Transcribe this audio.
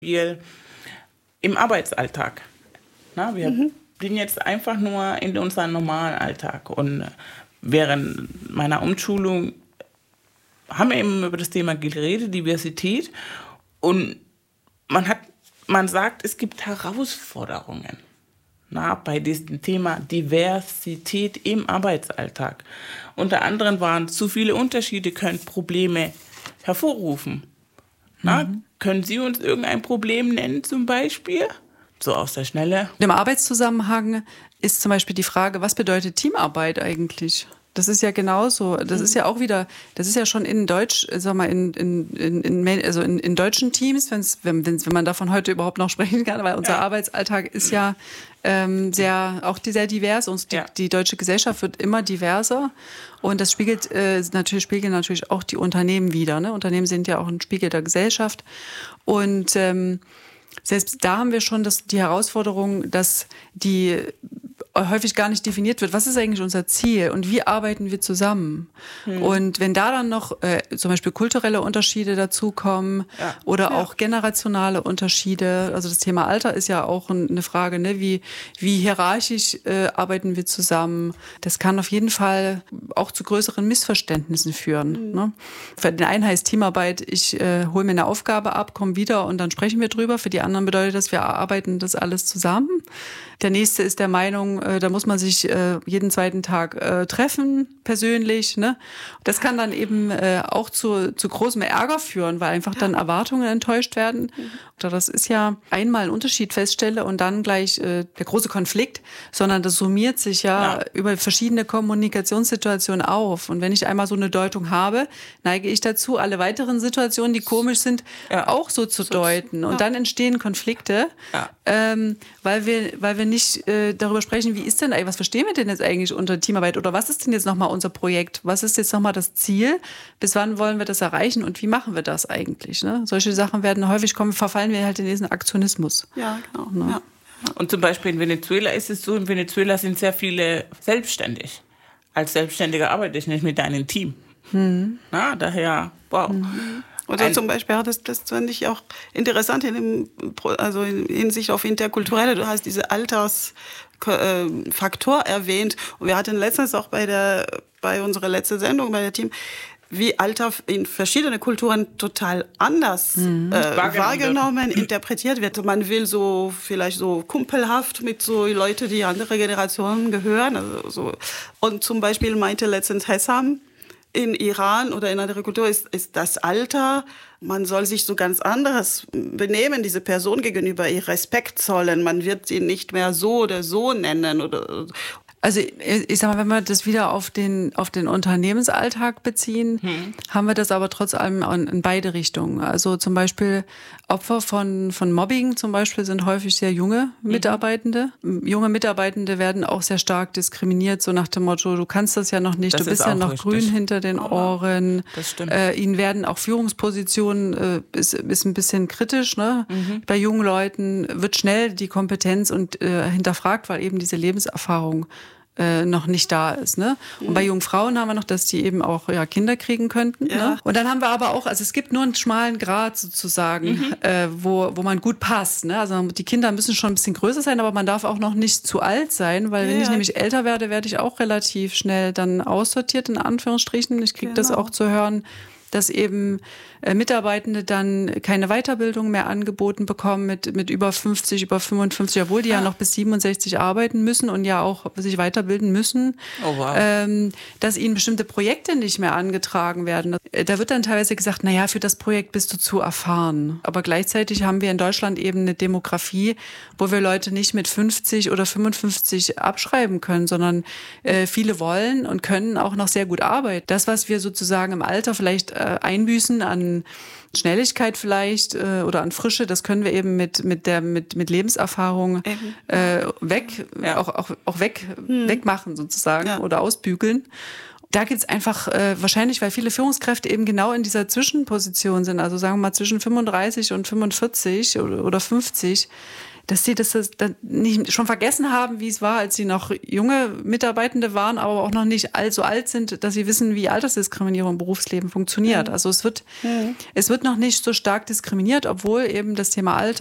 Beispiel im Arbeitsalltag. Na, wir sind jetzt einfach nur in unserem normalen Alltag. Und während meiner Umschulung haben wir eben über das Thema geredet, Diversität. Und man sagt, es gibt Herausforderungen bei diesem Thema Diversität im Arbeitsalltag. Unter anderem waren zu viele Unterschiede, können Probleme hervorrufen. Können Sie uns irgendein Problem nennen zum Beispiel? So aus der Schnelle. Im Arbeitszusammenhang ist zum Beispiel die Frage, was bedeutet Teamarbeit eigentlich? Das ist ja genauso. Das ist ja auch wieder, das ist ja schon in Deutsch, sag mal, in deutschen Teams, wenn man davon heute überhaupt noch sprechen kann, weil unser Arbeitsalltag ist ja sehr divers. Die deutsche Gesellschaft wird immer diverser. Und das spiegeln natürlich auch die Unternehmen wider. Ne? Unternehmen sind ja auch ein Spiegel der Gesellschaft. Und selbst da haben wir schon die Herausforderung, dass die häufig gar nicht definiert wird, was ist eigentlich unser Ziel und wie arbeiten wir zusammen. Und wenn da dann noch zum Beispiel kulturelle Unterschiede dazukommen oder auch generationale Unterschiede, also das Thema Alter ist ja auch eine Frage, ne? Wie hierarchisch arbeiten wir zusammen. Das kann auf jeden Fall auch zu größeren Missverständnissen führen. Ne? Für den einen heißt Teamarbeit, ich hole mir eine Aufgabe ab, komme wieder und dann sprechen wir drüber. Für die anderen bedeutet das, wir arbeiten das alles zusammen. Der nächste ist der Meinung, da muss man sich jeden zweiten Tag treffen, persönlich. Ne? Das kann dann eben auch zu großem Ärger führen, weil einfach dann Erwartungen enttäuscht werden. Das ist ja einmal ein Unterschied feststelle und dann gleich der große Konflikt, sondern das summiert sich über verschiedene Kommunikationssituationen auf. Und wenn ich einmal so eine Deutung habe, neige ich dazu, alle weiteren Situationen, die komisch sind, auch so zu deuten. Und dann entstehen Konflikte, weil wir nicht darüber sprechen, wie ist denn, was verstehen wir denn jetzt eigentlich unter Teamarbeit oder was ist denn jetzt nochmal unser Projekt? Was ist jetzt nochmal das Ziel? Bis wann wollen wir das erreichen und wie machen wir das eigentlich? Ne? Solche Sachen werden häufig verfallen wir halt in diesen Aktionismus. Ja, genau. Ne? Ja. Und zum Beispiel in Venezuela ist es so, in Venezuela sind sehr viele selbstständig. Als Selbstständiger arbeite ich nicht mit einem Team. Daher, wow. Oder zum Beispiel, das fand ich auch interessant in Hinsicht auf Interkulturelle. Du hast diese Altersfaktor erwähnt. Und wir hatten letztens auch bei unserer letzten Sendung, bei der Team, wie Alter in verschiedene Kulturen total anders wahrgenommen, interpretiert wird. Man will vielleicht so kumpelhaft mit so Leuten, die andere Generationen gehören. Also so. Und zum Beispiel meinte letztens Hessam, in Iran oder in anderer Kultur ist das Alter, man soll sich so ganz anderes benehmen, diese Person gegenüber ihr Respekt zollen. Man wird sie nicht mehr so oder so nennen. Also ich sag mal, wenn wir das wieder auf den Unternehmensalltag beziehen, haben wir das aber trotz allem in beide Richtungen. Also zum Beispiel Opfer von Mobbing zum Beispiel sind häufig sehr junge Mitarbeitende. Junge Mitarbeitende werden auch sehr stark diskriminiert, so nach dem Motto, du kannst das ja noch nicht, du bist ja noch richtig grün hinter den Ohren. Das stimmt. Ihnen werden auch Führungspositionen, ist ein bisschen kritisch. Ne? Bei jungen Leuten wird schnell die Kompetenz hinterfragt, weil eben diese Lebenserfahrung noch nicht da ist. Ne? Und bei jungen Frauen haben wir noch, dass die eben auch Kinder kriegen könnten. Ja. Ne? Und dann haben wir aber auch, also es gibt nur einen schmalen Grat sozusagen, wo man gut passt. Ne? Also die Kinder müssen schon ein bisschen größer sein, aber man darf auch noch nicht zu alt sein, weil wenn ich nämlich älter werde ich auch relativ schnell dann aussortiert, in Anführungsstrichen. Ich kriege das auch zu hören, dass eben Mitarbeitende dann keine Weiterbildung mehr angeboten bekommen mit über 50, über 55, obwohl die ja noch bis 67 arbeiten müssen und ja auch sich weiterbilden müssen, dass ihnen bestimmte Projekte nicht mehr angetragen werden. Da wird dann teilweise gesagt, naja, für das Projekt bist du zu erfahren. Aber gleichzeitig haben wir in Deutschland eben eine Demografie, wo wir Leute nicht mit 50 oder 55 abschreiben können, sondern viele wollen und können auch noch sehr gut arbeiten. Das, was wir sozusagen im Alter vielleicht einbüßen an Schnelligkeit vielleicht oder an Frische, das können wir eben mit Lebenserfahrung wegmachen sozusagen oder ausbügeln. Da gibt's einfach wahrscheinlich, weil viele Führungskräfte eben genau in dieser Zwischenposition sind, also sagen wir mal zwischen 35 und 45 oder 50, dass sie das nicht schon vergessen haben, wie es war, als sie noch junge Mitarbeitende waren, aber auch noch nicht allzu alt sind, dass sie wissen, wie Altersdiskriminierung im Berufsleben funktioniert. Also es wird noch nicht so stark diskriminiert, obwohl eben das Thema Alter